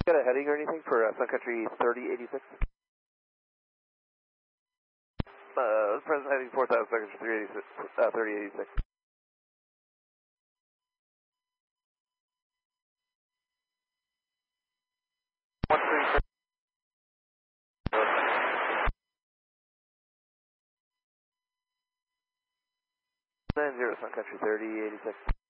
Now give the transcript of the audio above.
Got a heading or anything for Sun Country 3086? Present heading 4000, Sun Country 3086. Nine zero Sun Country 3086.